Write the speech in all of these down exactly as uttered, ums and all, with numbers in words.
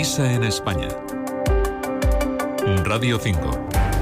Misa en España. Radio cinco.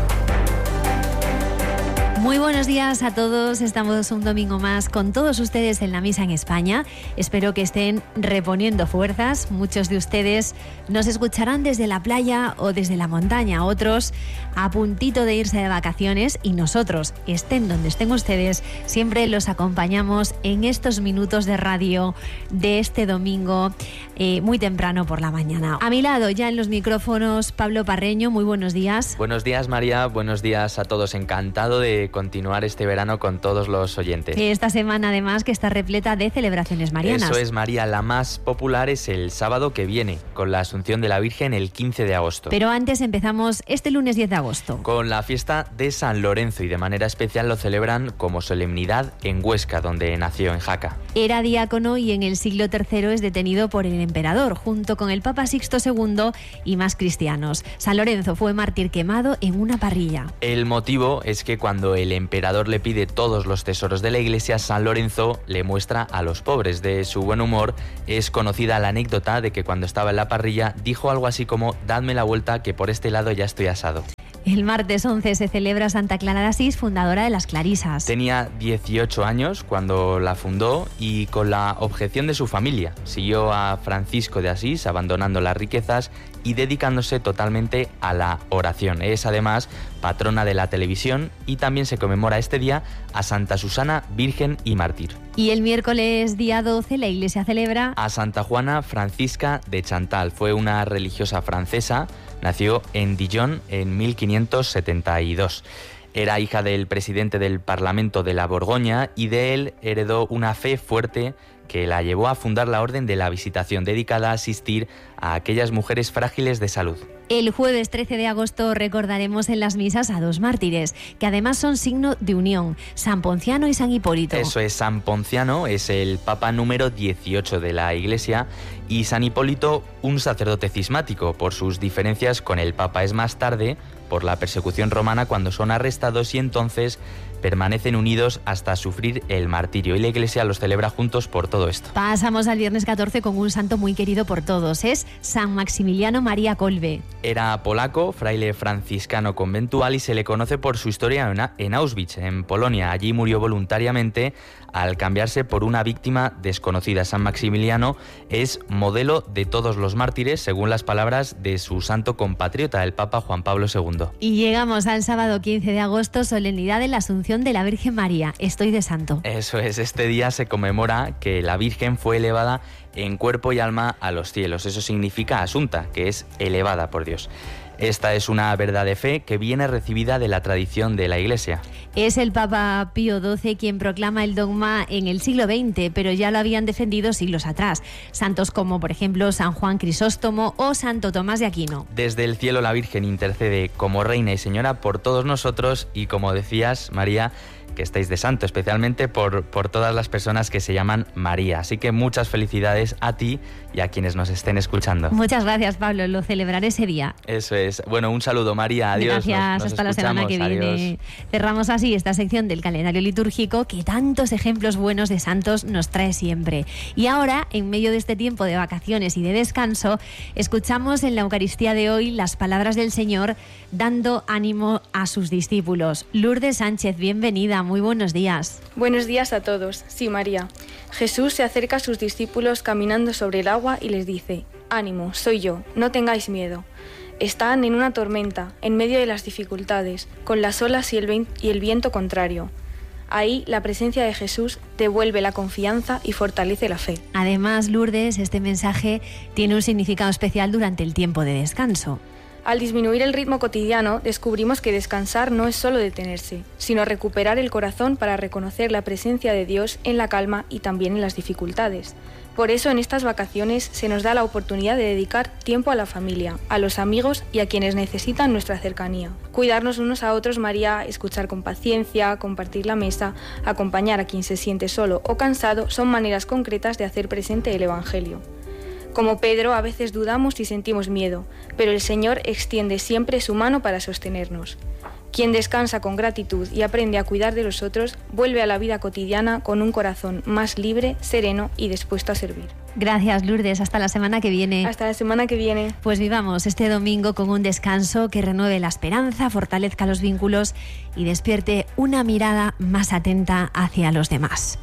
Muy buenos días a todos, estamos un domingo más con todos ustedes en la Misa en España. Espero que estén reponiendo fuerzas. Muchos de ustedes nos escucharán desde la playa o desde la montaña, otros a puntito de irse de vacaciones, y nosotros, estén donde estén ustedes, siempre los acompañamos en estos minutos de radio de este domingo eh, muy temprano por la mañana. A mi lado, ya en los micrófonos, Pablo Parreño. Muy buenos días. Buenos días, María, buenos días a todos. Encantado de continuar este verano con todos los oyentes. Esta semana, además, que está repleta de celebraciones marianas. Eso es, María. La más popular es el sábado que viene, con la Asunción de la Virgen el quince de agosto. Pero antes empezamos este lunes diez de agosto. Con la fiesta de San Lorenzo, y de manera especial lo celebran como solemnidad en Huesca, donde nació, en Jaca. Era diácono y en el siglo tercero es detenido por el emperador, junto con el Papa Sixto segundo y más cristianos. San Lorenzo fue mártir quemado en una parrilla. El motivo es que cuando el emperador le pide todos los tesoros de la iglesia, San Lorenzo le muestra a los pobres. De su buen humor es conocida la anécdota de que cuando estaba en la parrilla dijo algo así como: dadme la vuelta que por este lado ya estoy asado. El martes once se celebra Santa Clara de Asís, fundadora de las Clarisas. Tenía dieciocho años cuando la fundó, y con la objeción de su familia siguió a Francisco de Asís, abandonando las riquezas y dedicándose totalmente a la oración. Es además patrona de la televisión, y también se conmemora este día a Santa Susana, Virgen y Mártir. Y el miércoles día doce la Iglesia celebra a Santa Juana Francisca de Chantal. Fue una religiosa francesa, nació en Dijon en mil quinientos setenta y dos. Era hija del presidente del Parlamento de la Borgoña, y de él heredó una fe fuerte que la llevó a fundar la Orden de la Visitación, dedicada a asistir a aquellas mujeres frágiles de salud. El jueves trece de agosto recordaremos en las misas a dos mártires, que además son signo de unión: San Ponciano y San Hipólito. Eso es, San Ponciano es el papa número dieciocho de la Iglesia, y San Hipólito un sacerdote cismático por sus diferencias con el papa. Es más tarde, por la persecución romana, cuando son arrestados, y entonces permanecen unidos hasta sufrir el martirio, y la Iglesia los celebra juntos por todo esto. Pasamos al viernes catorce con un santo muy querido por todos, es San Maximiliano María Kolbe. Era polaco, fraile franciscano conventual, y se le conoce por su historia en Auschwitz, en Polonia. Allí murió voluntariamente al cambiarse por una víctima desconocida. San Maximiliano es modelo de todos los mártires, según las palabras de su santo compatriota, el Papa Juan Pablo segundo. Y llegamos al sábado quince de agosto, solemnidad de la Asunción de la Virgen María. Estoy de santo. Eso es, este día se conmemora que la Virgen fue elevada en cuerpo y alma a los cielos. Eso significa asunta, que es elevada por Dios. Esta es una verdad de fe que viene recibida de la tradición de la Iglesia. Es el Papa Pío doce quien proclama el dogma en el siglo veinte, pero ya lo habían defendido siglos atrás. Santos como, por ejemplo, San Juan Crisóstomo o Santo Tomás de Aquino. Desde el cielo la Virgen intercede como Reina y Señora por todos nosotros, y como decías, María, que estáis de santo, especialmente por, por todas las personas que se llaman María. Así que muchas felicidades a ti y a quienes nos estén escuchando. Muchas gracias, Pablo, lo celebraré ese día. Eso es. Bueno, un saludo, María. Adiós. Gracias, nos, nos hasta la semana que viene. Adiós. Cerramos así esta sección del calendario litúrgico que tantos ejemplos buenos de santos nos trae siempre. Y ahora, en medio de este tiempo de vacaciones y de descanso, escuchamos en la Eucaristía de hoy las palabras del Señor dando ánimo a sus discípulos. Lourdes Sánchez, bienvenida. Muy buenos días. Buenos días a todos. Sí, María. Jesús se acerca a sus discípulos caminando sobre el agua y les dice: ánimo, soy yo, no tengáis miedo. Están en una tormenta, en medio de las dificultades, con las olas y el, ven- y el viento contrario. Ahí la presencia de Jesús devuelve la confianza y fortalece la fe. Además, Lourdes, este mensaje tiene un significado especial durante el tiempo de descanso. Al disminuir el ritmo cotidiano, descubrimos que descansar no es solo detenerse, sino recuperar el corazón para reconocer la presencia de Dios en la calma y también en las dificultades. Por eso, en estas vacaciones se nos da la oportunidad de dedicar tiempo a la familia, a los amigos y a quienes necesitan nuestra cercanía. Cuidarnos unos a otros, María, escuchar con paciencia, compartir la mesa, acompañar a quien se siente solo o cansado, son maneras concretas de hacer presente el Evangelio. Como Pedro, a veces dudamos y sentimos miedo, pero el Señor extiende siempre su mano para sostenernos. Quien descansa con gratitud y aprende a cuidar de los otros, vuelve a la vida cotidiana con un corazón más libre, sereno y dispuesto a servir. Gracias, Lourdes. Hasta la semana que viene. Hasta la semana que viene. Pues vivamos este domingo con un descanso que renueve la esperanza, fortalezca los vínculos y despierte una mirada más atenta hacia los demás.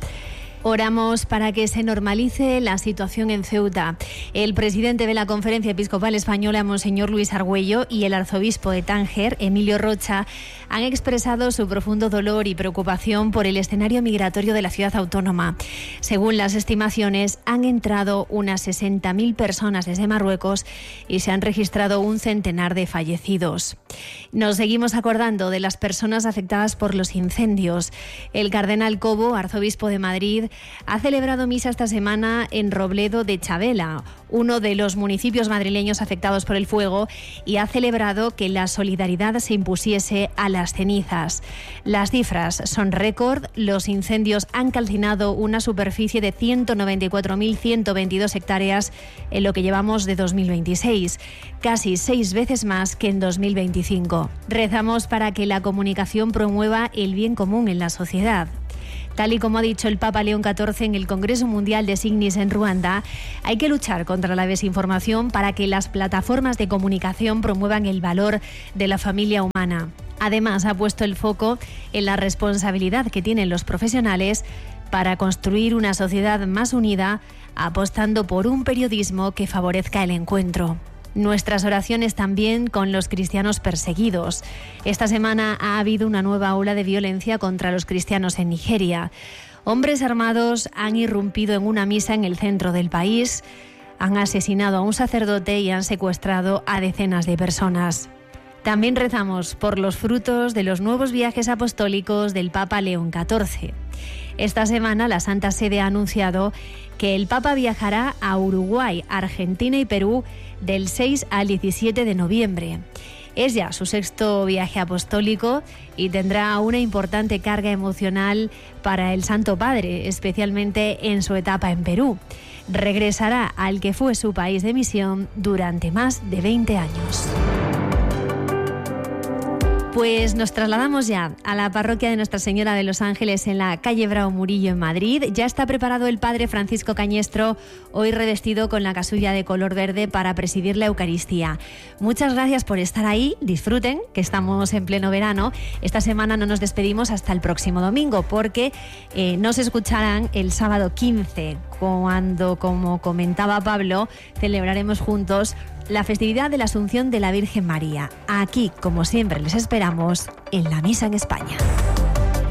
Oramos para que se normalice la situación en Ceuta. El presidente de la Conferencia Episcopal Española, Monseñor Luis Argüello, y el arzobispo de Tánger, Emilio Rocha, han expresado su profundo dolor y preocupación por el escenario migratorio de la ciudad autónoma. Según las estimaciones, han entrado unas sesenta mil personas desde Marruecos y se han registrado un centenar de fallecidos. Nos seguimos acordando de las personas afectadas por los incendios. El cardenal Cobo, arzobispo de Madrid, ha celebrado misa esta semana en Robledo de Chavela, uno de los municipios madrileños afectados por el fuego, y ha celebrado que la solidaridad se impusiese a las cenizas. Las cifras son récord. Los incendios han calcinado una superficie de ciento noventa y cuatro mil ciento veintidós hectáreas en lo que llevamos de dos mil veintiséis, casi seis veces más que en dos mil veinticinco. Rezamos para que la comunicación promueva el bien común en la sociedad. Tal y como ha dicho el Papa León catorce en el Congreso Mundial de Signis en Ruanda, hay que luchar contra la desinformación para que las plataformas de comunicación promuevan el valor de la familia humana. Además, ha puesto el foco en la responsabilidad que tienen los profesionales para construir una sociedad más unida, apostando por un periodismo que favorezca el encuentro. Nuestras oraciones también con los cristianos perseguidos. Esta semana ha habido una nueva ola de violencia contra los cristianos en Nigeria. Hombres armados han irrumpido en una misa en el centro del país, han asesinado a un sacerdote y han secuestrado a decenas de personas. También rezamos por los frutos de los nuevos viajes apostólicos del Papa León catorce. Esta semana la Santa Sede ha anunciado que el Papa viajará a Uruguay, Argentina y Perú del seis al diecisiete de noviembre. Es ya su sexto viaje apostólico y tendrá una importante carga emocional para el Santo Padre, especialmente en su etapa en Perú. Regresará al que fue su país de misión durante más de veinte años. Pues nos trasladamos ya a la parroquia de Nuestra Señora de los Ángeles en la calle Bravo Murillo en Madrid. Ya está preparado el padre Francisco Cañestro, hoy revestido con la casulla de color verde para presidir la Eucaristía. Muchas gracias por estar ahí, disfruten, que estamos en pleno verano. Esta semana no nos despedimos hasta el próximo domingo porque eh, nos escucharán el sábado quince, cuando, como comentaba Pablo, celebraremos juntos la festividad de la Asunción de la Virgen María. Aquí, como siempre, les esperamos en la Misa en España.